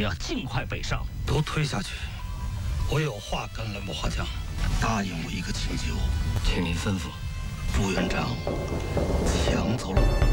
们要尽快北上。 都推下去，我有话跟蓝宝华讲，答应我一个请求， 请您吩咐。 朱元璋抢走了